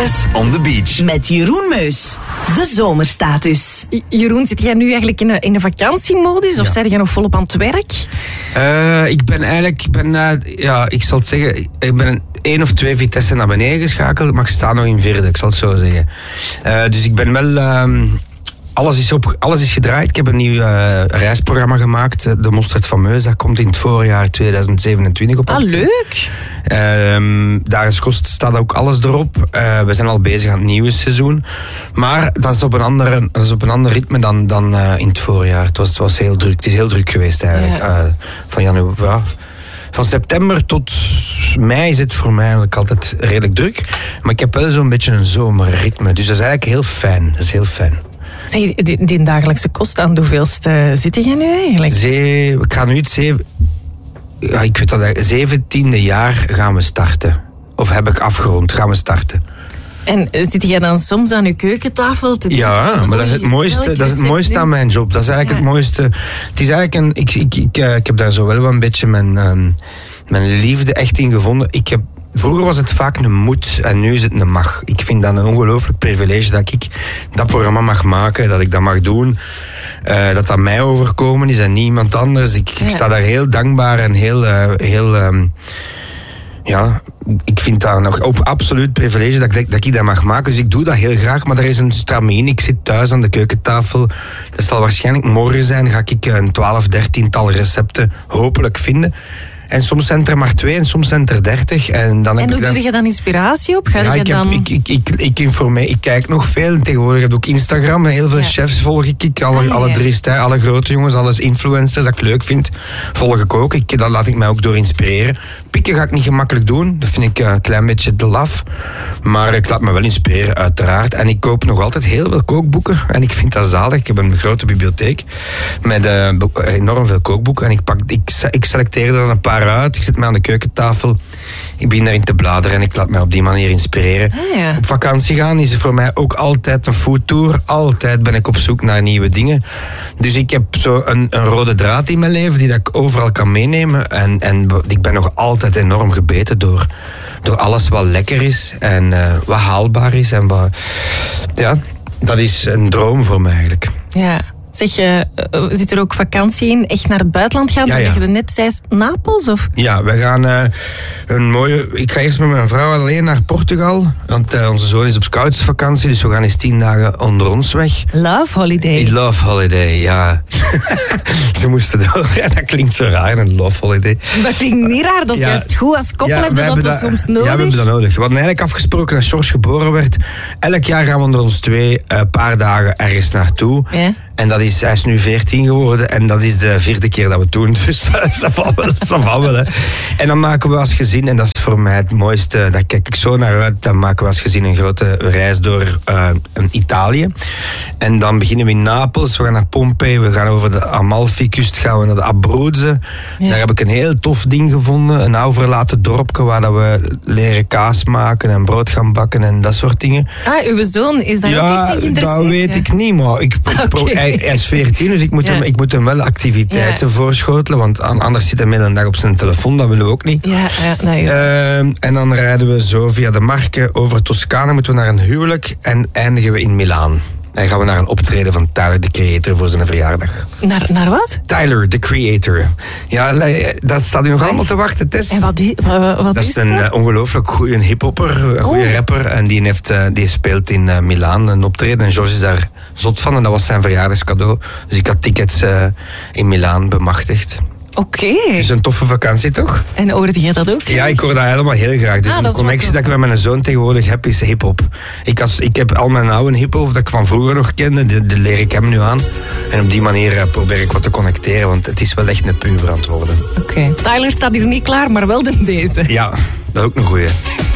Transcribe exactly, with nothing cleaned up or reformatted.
Zes on the beach. Met Jeroen Meus. De zomerstatus. Jeroen, zit jij nu eigenlijk in een, in een vakantiemodus of Ja. zijn jij nog volop aan het werk? Uh, ik ben eigenlijk, ik ben, uh, ja, ik zal het zeggen, ik ben een één of twee vitessen naar beneden geschakeld, maar ik sta nog in vierde, ik zal het zo zeggen. Uh, dus ik ben wel, uh, alles, is op, alles is gedraaid. Ik heb een nieuw uh, reisprogramma gemaakt, De Mosterd van Meus, dat komt in het voorjaar tweeduizend zevenentwintig op. Ah, leuk. Uh, daar is kost, staat ook alles erop. Uh, we zijn al bezig aan het nieuwe seizoen. Maar dat is op een, andere, dat is op een ander ritme dan, dan uh, in het voorjaar. Het was, het was heel druk. Het is heel druk geweest eigenlijk. Ja. Uh, van januari. Ja. Van september tot mei is het voor mij eigenlijk altijd redelijk druk. Maar ik heb wel zo'n beetje een zomerritme. Dus dat is eigenlijk heel fijn. Dat is heel fijn. Zeg, die, die dagelijkse kost, aan hoeveelste zit jij nu eigenlijk? Zee, ik ga nu het zeven... Ja, ik weet dat, zeventiende jaar gaan we starten. Of heb ik afgerond, gaan we starten. En zit jij dan soms aan je keukentafel te denken? Ja, maar dat is het mooiste, dat is het mooiste aan mijn job. Dat is eigenlijk ja. het mooiste. Het is eigenlijk een... Ik, ik, ik, ik heb daar zo wel een beetje mijn, um, mijn liefde echt in gevonden. Ik heb... Vroeger was het vaak een moet en nu is het een mag. Ik vind dat een ongelooflijk privilege dat ik dat programma mag maken, dat ik dat mag doen. Uh, dat dat mij overkomen is en niemand anders. Ik, ja. ik sta daar heel dankbaar en heel... Uh, heel um, ja, ik vind dat nog op absoluut privilege dat ik, dat ik dat mag maken. Dus ik doe dat heel graag, maar er is een stramien. Ik zit thuis aan de keukentafel. Dat zal waarschijnlijk morgen zijn. Ga ik een twaalf, dertiental recepten hopelijk vinden. En soms zijn er maar twee en soms zijn er dertig. En, dan en heb hoe ik dan... doe je dan inspiratie op? Ga ja, je ik, dan... heb, ik, ik, ik, ik informeer, ik kijk nog veel. Tegenwoordig heb ik ook Instagram. Heel veel ja. chefs volg ik. ik alle, ah, ja. alle drie sterren, alle grote jongens, alle influencers dat ik leuk vind, volg ik ook. Ik, dat laat ik mij ook door inspireren. Pikken ga ik niet gemakkelijk doen. Dat vind ik een klein beetje te laf. Maar ik laat me wel inspireren, uiteraard. En ik koop nog altijd heel veel kookboeken. En ik vind dat zalig. Ik heb een grote bibliotheek met uh, enorm veel kookboeken. En ik, pak, ik, ik selecteer er een paar uit. Ik zet me aan de keukentafel. Ik begin daarin te bladeren en ik laat mij op die manier inspireren. Ah, ja. Op vakantie gaan is voor mij ook altijd een foodtour. Altijd ben ik op zoek naar nieuwe dingen. Dus ik heb zo een, een rode draad in mijn leven die dat ik overal kan meenemen. En, en ik ben nog altijd enorm gebeten door, door alles wat lekker is en uh, wat haalbaar is. En wat, ja, dat is een droom voor mij eigenlijk. Ja. Zeg je, uh, zit er ook vakantie in? Echt naar het buitenland gaan? Ja, ja. Zeg je net zei Napels? Of? Ja, we gaan uh, een mooie... Ik ga eerst met mijn vrouw alleen naar Portugal. Want uh, onze zoon is op scoutsvakantie. Dus we gaan eens tien dagen onder ons weg. Love holiday. Love holiday, ja. Ze moesten door. Ja, dat klinkt zo raar, een love holiday. Dat klinkt niet raar. Dat is ja. juist goed. Als koppel ja, heb je dat, dat soms nodig. Ja, we hebben dat nodig. We hadden eigenlijk afgesproken dat George geboren werd. Elk jaar gaan we onder ons twee een uh, paar dagen ergens naartoe. Ja. En dat is, hij is nu veertien geworden en dat is de vierde keer dat we het doen. Dus dat valt wel, dat valt wel. Hè. En dan maken we als gezin, en dat is voor mij het mooiste, daar kijk ik zo naar uit, dan maken we als gezin een grote reis door uh, Italië. En dan beginnen we in Napels, we gaan naar Pompeii, we gaan over de Amalfi-kust, gaan we naar de Abruzzen. Ja. Daar heb ik een heel tof ding gevonden, een oud verlaten dorpje waar dat we leren kaas maken en brood gaan bakken en dat soort dingen. Ah, uw zoon is daar ja, ook echt in geïnteresseerd? Ja, dat weet ja. ik niet, maar ik, okay. hij, hij is veertien, dus ik moet, ja. hem, ik moet hem wel activiteiten ja. voorschotelen, want anders zit hij midden een dag op zijn telefoon, dat willen we ook niet. Ja, ja, nee. uh, en dan rijden we zo via de Marken over Toscane, moeten we naar een huwelijk en eindigen we in Milaan. En gaan we naar een optreden van Tyler, the Creator, voor zijn verjaardag. Naar, naar wat? Tyler, the Creator. Ja, dat staat u nog allemaal te wachten, Tess. En wat, die, wat, wat dat is dat? Dat is een uh, ongelooflijk goede hiphopper, een goede oh. rapper. En die, heeft, uh, die speelt in uh, Milaan een optreden. En George is daar zot van en dat was zijn verjaardagscadeau. Dus ik had tickets uh, in Milaan bemachtigd. Oké. Okay. Dus een toffe vakantie, toch? En hoorde jij dat ook? Ja, ik hoor dat helemaal heel graag. Dus ah, een connectie dat ik met mijn zoon tegenwoordig heb, is hiphop. Ik, als, ik heb al mijn oude hiphop dat ik van vroeger nog kende, die, die leer ik hem nu aan. En op die manier uh, probeer ik wat te connecteren, want het is wel echt een puber aan het worden. Oké. Okay. Tyler staat hier niet klaar, maar wel de deze. Ja, dat is ook een goeie.